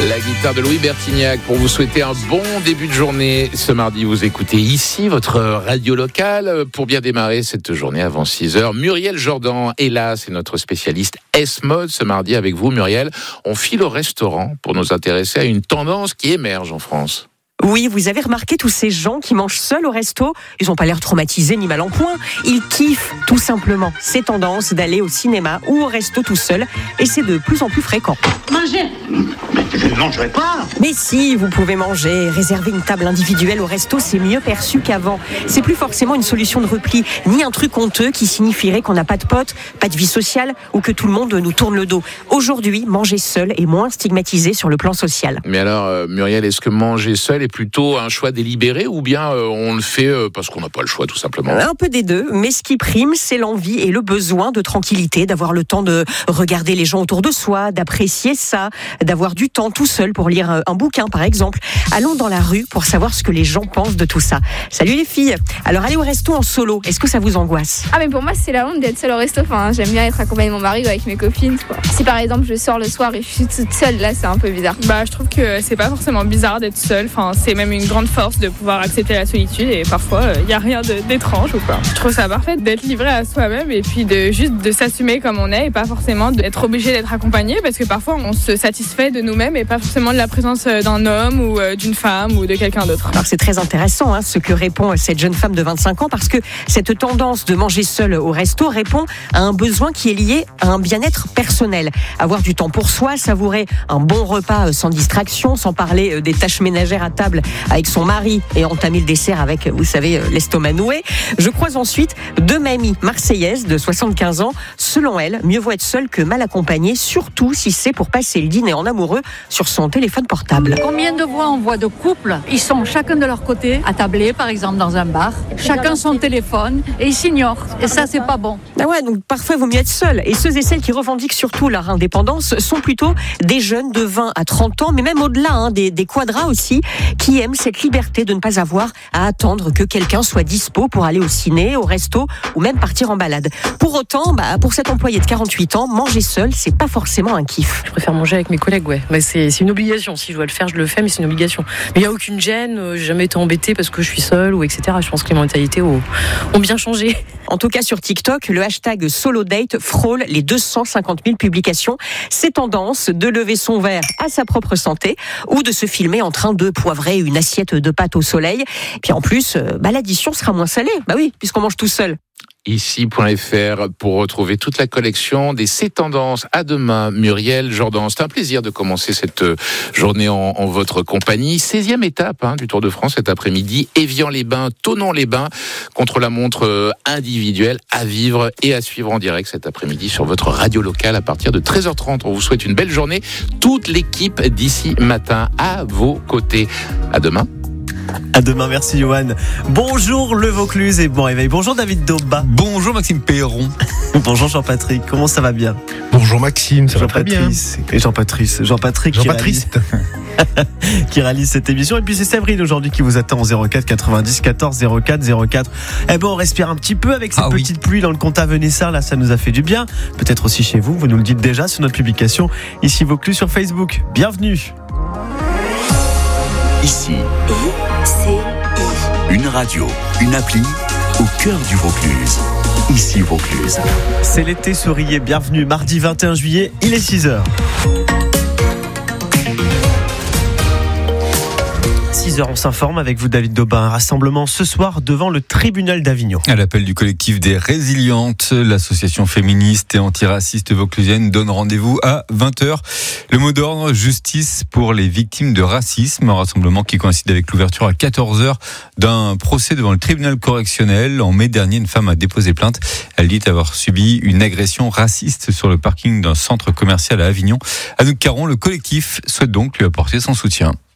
La guitare de Louis Bertignac pour vous souhaiter un bon début de journée. Ce mardi, vous écoutez ici votre radio locale pour bien démarrer cette journée avant 6h. Muriel Jordan est là, c'est notre spécialiste S-Mode. Ce mardi avec vous, Muriel, on file au restaurant pour nous intéresser à une tendance qui émerge en France. Oui, vous avez remarqué tous ces gens qui mangent seuls au resto. Ils n'ont pas l'air traumatisés ni mal en point. Ils kiffent tout simplement ces tendances d'aller au cinéma ou au resto tout seul. Et c'est de plus en plus fréquent. Manger ? Mais je ne mangerai pas. Mais si, vous pouvez manger. Réserver une table individuelle au resto, c'est mieux perçu qu'avant. C'est plus forcément une solution de repli, ni un truc honteux qui signifierait qu'on n'a pas de potes, pas de vie sociale ou que tout le monde nous tourne le dos. Aujourd'hui, manger seul est moins stigmatisé sur le plan social. Mais alors, Muriel, est-ce que manger seul est plutôt un choix délibéré ou bien on le fait parce qu'on n'a pas le choix tout simplement? Un peu des deux, mais ce qui prime, c'est l'envie et le besoin de tranquillité, d'avoir le temps de regarder les gens autour de soi, d'apprécier ça, d'avoir du temps tout seul pour lire un bouquin par exemple. Allons dans la rue pour savoir ce que les gens pensent de tout ça. Salut les filles. Alors aller au resto en solo, est-ce que ça vous angoisse? Ah mais pour moi c'est la honte d'être seule au resto, enfin j'aime bien être accompagnée de mon mari ou avec mes copines quoi. Si par exemple je sors le soir et je suis toute seule, là c'est un peu bizarre. Je trouve que c'est pas forcément bizarre d'être seule, enfin c'est même une grande force de pouvoir accepter la solitude et parfois il y a rien d'étrange ou quoi. Je trouve ça parfait d'être livré à soi-même et puis de s'assumer comme on est et pas forcément d'être obligé d'être accompagné parce que parfois on se satisfait de nous-mêmes et pas forcément de la présence d'un homme ou d'une femme ou de quelqu'un d'autre. Alors c'est très intéressant ce que répond cette jeune femme de 25 ans parce que cette tendance de manger seul au resto répond à un besoin qui est lié à un bien-être personnel. Avoir du temps pour soi, savourer un bon repas sans distraction, sans parler des tâches ménagères à table avec son mari et entamer le dessert avec, vous savez, l'estomac noué. Je croise ensuite deux mamies marseillaises de 75 ans. Selon elles, mieux vaut être seule que mal accompagnée, surtout si c'est pour passer le dîner en amoureux sur son téléphone portable. Combien de fois on voit de couples, ils sont chacun de leur côté, attablés par exemple dans un bar, chacun son téléphone et ils s'ignorent. Et ça, c'est pas bon. Ah ouais, donc parfois il vaut mieux être seul. Et ceux et celles qui revendiquent surtout leur indépendance sont plutôt des jeunes de 20 à 30 ans, mais même au-delà, des quadras aussi, qui aiment cette liberté de ne pas avoir à attendre que quelqu'un soit dispo pour aller au ciné, au resto ou même partir en balade. Pour autant, pour cet employé de 48 ans, manger seul, c'est pas forcément un kiff. Je préfère manger avec mes collègues, ouais. Mais c'est une obligation. Si je dois le faire, je le fais, mais c'est une obligation. Mais il n'y a aucune gêne, j'ai jamais été embêtée parce que je suis seule ou etc. Je pense que les mentalités ont bien changé. En tout cas, sur TikTok, le hashtag SoloDate frôle les 250 000 publications. C'est tendance de lever son verre à sa propre santé ou de se filmer en train de poivrer une assiette de pâtes au soleil. Puis en plus, l'addition sera moins salée. Oui, puisqu'on mange tout seul. Ici.fr pour retrouver toute la collection des C'est Tendances. À demain, Muriel Jordan. C'est un plaisir de commencer cette journée en votre compagnie. 16e étape du Tour de France cet après-midi. Évian-les-Bains, Thonon-les-Bains, contre la montre individuelle à vivre et à suivre en direct cet après-midi sur votre radio locale à partir de 13h30. On vous souhaite une belle journée. Toute l'équipe d'ici matin à vos côtés. À demain. À demain, merci Johan. Bonjour le Vaucluse et bon réveil. Bonjour David Daubba. Bonjour Maxime Perron. Bonjour Jean-Patrick, comment ça va bien? Bonjour Maxime, ça va très bien. Et Jean-Patrick qui réalise cette émission. Et puis c'est Séverine aujourd'hui qui vous attend au 04 90 14 04 04. On respire un petit peu avec cette petite pluie dans le Comtat Venessard. Là, ça nous a fait du bien. Peut-être aussi chez vous, vous nous le dites déjà sur notre publication ici Vaucluse sur Facebook. Bienvenue. Ici, une radio, une appli au cœur du Vaucluse. Ici Vaucluse. C'est l'été souriez, bienvenue. Mardi 21 juillet, il est 6h. 6h, on s'informe avec vous David Daubin. Un rassemblement ce soir devant le tribunal d'Avignon. À l'appel du collectif des Résilientes, l'association féministe et antiraciste vauclusienne donne rendez-vous à 20h. Le mot d'ordre, justice pour les victimes de racisme. Un rassemblement qui coïncide avec l'ouverture à 14h d'un procès devant le tribunal correctionnel. En mai dernier, une femme a déposé plainte. Elle dit avoir subi une agression raciste sur le parking d'un centre commercial à Avignon. Anouk Caron, le collectif souhaite donc lui apporter son soutien.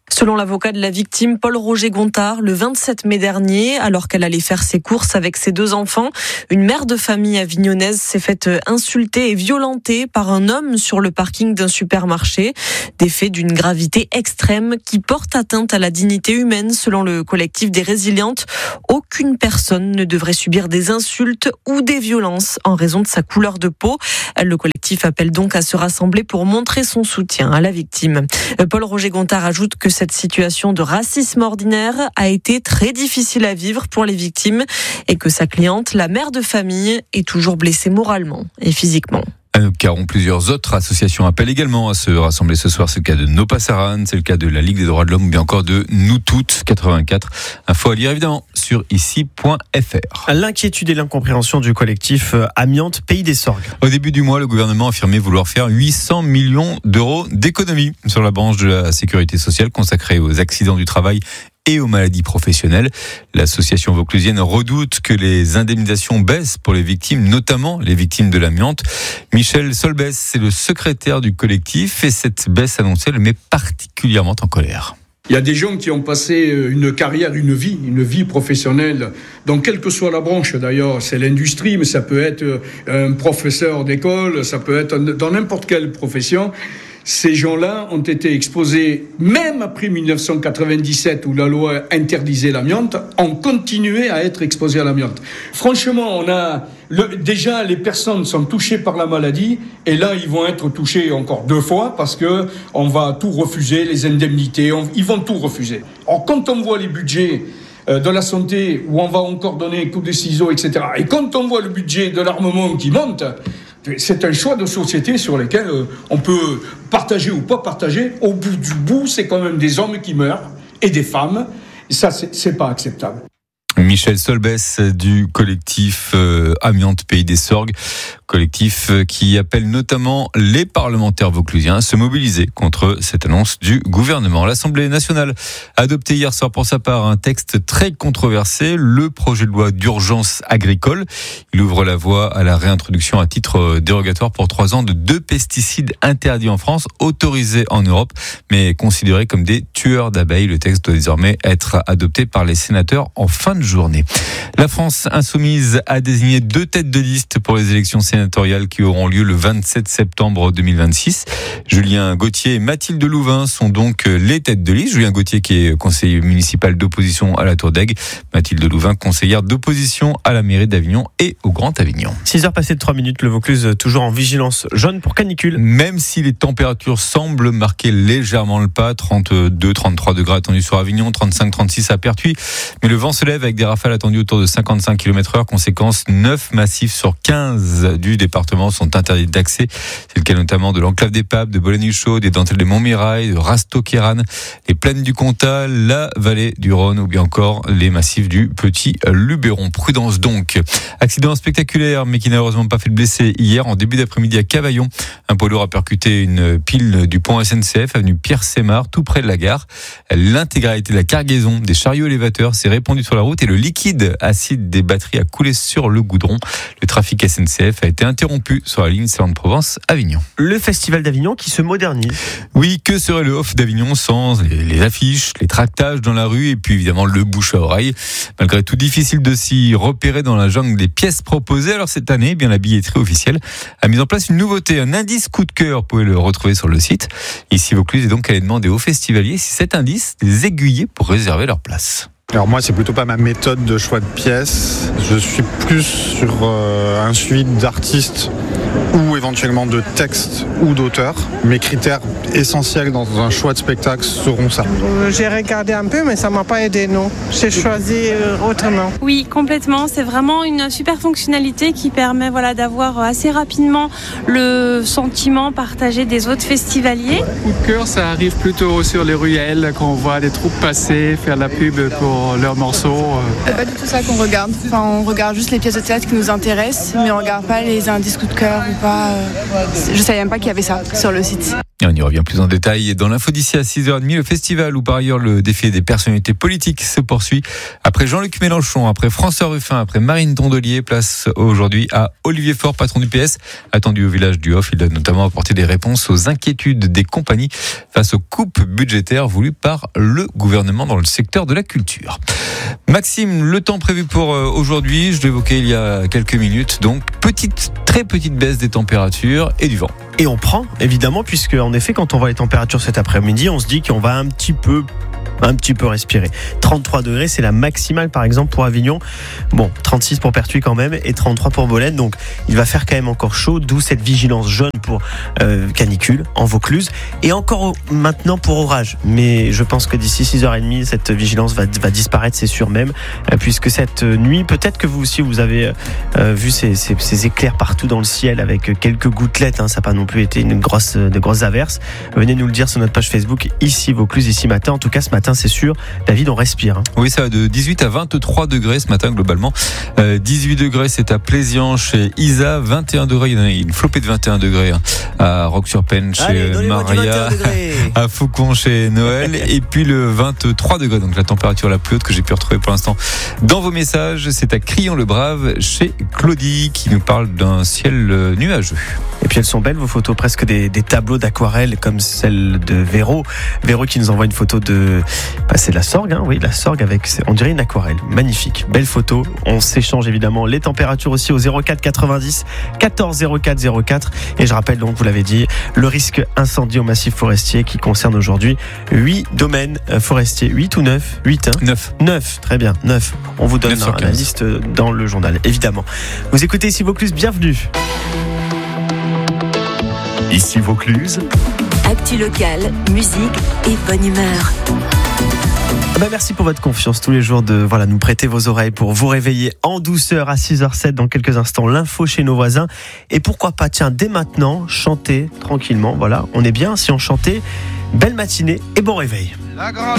Selon l'avocat de la victime, Paul-Roger Gontard, le 27 mai dernier, alors qu'elle allait faire ses courses avec ses 2 enfants, une mère de famille avignonnaise s'est faite insulter et violenter par un homme sur le parking d'un supermarché. Des faits d'une gravité extrême qui portent atteinte à la dignité humaine, selon le collectif des Résilientes. Aucune personne ne devrait subir des insultes ou des violences en raison de sa couleur de peau. Le collectif appelle donc à se rassembler pour montrer son soutien à la victime. Paul-Roger Gontard ajoute que cette situation de racisme ordinaire a été très difficile à vivre pour les victimes et que sa cliente, la mère de famille, est toujours blessée moralement et physiquement. Car plusieurs autres associations appellent également à se rassembler ce soir. C'est le cas de No Passaran, c'est le cas de la Ligue des droits de l'homme ou bien encore de Nous Toutes 84. Info à lire évidemment sur ici.fr. L'inquiétude et l'incompréhension du collectif Amiante Pays des Sorgues. Au début du mois, le gouvernement a affirmé vouloir faire 800 millions d'euros d'économies sur la branche de la sécurité sociale consacrée aux accidents du travail et aux maladies professionnelles. L'association vauclusienne redoute que les indemnisations baissent pour les victimes, notamment les victimes de l'amiante. Michel Solbès, c'est le secrétaire du collectif et cette baisse annoncée le met particulièrement en colère. Il y a des gens qui ont passé une carrière, une vie professionnelle, dans quelle que soit la branche d'ailleurs, c'est l'industrie, mais ça peut être un professeur d'école, ça peut être dans n'importe quelle profession. Ces gens-là ont été exposés, même après 1997 où la loi interdisait l'amiante, ont continué à être exposés à l'amiante. Franchement, déjà les personnes sont touchées par la maladie et là ils vont être touchés encore 2 fois parce que on va tout refuser, les indemnités, ils vont tout refuser. Or quand on voit les budgets de la santé où on va encore donner coup de ciseaux, etc. Et quand on voit le budget de l'armement qui monte, c'est un choix de société sur lequel on peut partager ou pas partager. Au bout du bout, c'est quand même des hommes qui meurent et des femmes. Et ça, c'est pas acceptable. Michel Solbès du collectif Amiante Pays des Sorgues, collectif qui appelle notamment les parlementaires vauclusiens à se mobiliser contre cette annonce du gouvernement. L'Assemblée nationale a adopté hier soir pour sa part un texte très controversé, le projet de loi d'urgence agricole. Il ouvre la voie à la réintroduction à titre dérogatoire pour 3 ans de 2 pesticides interdits en France, autorisés en Europe, mais considérés comme des tueurs d'abeilles. Le texte doit désormais être adopté par les sénateurs en fin de journée. La France insoumise a désigné 2 têtes de liste pour les élections sénatoriales qui auront lieu le 27 septembre 2026. Julien Gauthier et Mathilde Louvain sont donc les têtes de liste. Julien Gauthier qui est conseiller municipal d'opposition à la Tour d'Aigle, Mathilde Louvain conseillère d'opposition à la mairie d'Avignon et au Grand Avignon. 6h passées de 3 minutes, le Vaucluse toujours en vigilance jaune pour canicule. Même si les températures semblent marquer légèrement le pas, 32-33 degrés attendus sur Avignon, 35-36 à Pertuis, mais le vent se lève avec des rafales attendues autour de 55 km/h. Conséquence, 9 massifs sur 15 du département sont interdits d'accès. C'est le cas notamment de l'enclave des Papes, de Bolagne-Chaude, des dentelles de Montmirail, de Rasto-Kéran, les plaines du Comtat, la vallée du Rhône ou bien encore les massifs du Petit Luberon. Prudence donc. Accident spectaculaire mais qui n'a heureusement pas fait de blessés hier en début d'après-midi à Cavaillon. Un poids lourd a percuté une pile du pont SNCF avenue Pierre-Sémard tout près de la gare. L'intégralité de la cargaison des chariots élévateurs s'est répandue sur la route et le liquide acide des batteries a coulé sur le goudron. Le trafic SNCF a été interrompu sur la ligne Salon-de-Provence-Avignon. Le Festival d'Avignon qui se modernise. Oui, que serait le off d'Avignon sans les affiches, les tractages dans la rue et puis évidemment le bouche à oreille. Malgré tout, difficile de s'y repérer dans la jungle des pièces proposées. Alors cette année, bien la billetterie officielle a mis en place une nouveauté, un indice coup de cœur. Vous pouvez le retrouver sur le site. Ici, Vaucluse est donc allé demander aux festivaliers si cet indice les aiguillait pour réserver leur place. Alors moi, c'est plutôt pas ma méthode de choix de pièces. Je suis plus sur un suivi d'artistes ou éventuellement de textes ou d'auteurs. Mes critères essentiels dans un choix de spectacle seront ça. J'ai regardé un peu, mais ça m'a pas aidé, non. J'ai choisi autrement. Oui, complètement. C'est vraiment une super fonctionnalité qui permet d'avoir assez rapidement le sentiment partagé des autres festivaliers. Coup de cœur, ça arrive plutôt sur les ruelles, quand on voit des troupes passer, faire la pub pour leurs morceaux. C'est pas du tout ça qu'on regarde. On regarde juste les pièces de théâtre qui nous intéressent, mais on regarde pas les indices coup de cœur ou pas qu'il y avait ça sur le site. Et on y revient plus en détail dans l'info d'ici à 6h30. Le festival où par ailleurs le défilé des personnalités politiques se poursuit. Après Jean-Luc Mélenchon, après François Ruffin, après Marine Tondelier, place aujourd'hui à Olivier Faure, patron du PS, attendu au village du Hof. Il a notamment apporté des réponses aux inquiétudes des compagnies face aux coupes budgétaires voulues par le gouvernement dans le secteur de la culture. Maxime, le temps prévu pour aujourd'hui, je l'évoquais il y a quelques minutes, donc très petite baisse des températures et du vent. Et on prend, évidemment, puisque en effet, quand on voit les températures cet après-midi, on se dit qu'on va un petit peu respirer. 33 degrés, c'est la maximale par exemple pour Avignon. Bon, 36 pour Pertuis quand même et 33 pour Bolène. Donc il va faire quand même encore chaud, d'où cette vigilance jaune pour canicule en Vaucluse. Et encore maintenant pour orage. Mais je pense que d'ici 6h30, cette vigilance va disparaître, c'est sûr même. Puisque cette nuit, peut-être que vous aussi vous avez vu ces éclairs partout dans le ciel avec quelques gouttelettes. Ça n'a pas non plus été de grosses averses. Venez nous le dire sur notre page Facebook, ici Vaucluse, ici matin. En tout cas, ce matin, c'est sûr, David, on respire. Oui, ça va de 18 à 23 degrés ce matin globalement. 18 degrés, c'est à Plézian chez Isa. 21 degrés, il y en a une flopée de 21 degrés à Roques-sur-Penne chez Maria, à Faucon chez Noël. Et puis le 23 degrés, donc la température la plus haute que j'ai pu retrouver pour l'instant dans vos messages, c'est à Crillon-le-Brave chez Claudie qui nous parle d'un ciel nuageux. Et puis elles sont belles vos photos, presque des tableaux d'aquarelle comme celle de Véro. Véro qui nous envoie une photo c'est de la Sorgue, oui, la Sorgue avec, on dirait une aquarelle. Magnifique, belle photo. On s'échange évidemment les températures aussi au 04 90 14 04 04. Et je rappelle donc, vous l'avez dit, le risque incendie au massif forestier qui concerne aujourd'hui 8 domaines forestiers. 8 ou 9 8, 9, très bien, 9. On vous donne la liste dans le journal, évidemment. Vous écoutez ici Vaucluse, bienvenue. Ici Vaucluse. Actu locale, musique et bonne humeur. Merci pour votre confiance tous les jours de nous prêter vos oreilles pour vous réveiller en douceur à 6h07 dans quelques instants. L'info chez nos voisins. Et pourquoi pas, dès maintenant, chanter tranquillement. Voilà, on est bien si on chantait. Belle matinée et bon réveil.